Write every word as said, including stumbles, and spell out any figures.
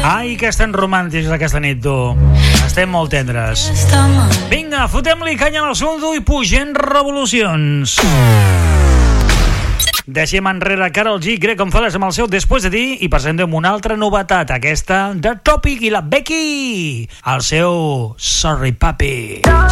Ai, que estem romàntics aquesta nit, tu. Estem molt tendres. Vinga, fotem-li canya al soldo i pugem revolucions. Deixem enrere Karol G, Greg González amb el seu Després de ti i presentem una altra novetat, aquesta de Topic i la Becky, el seu Sorry Papi.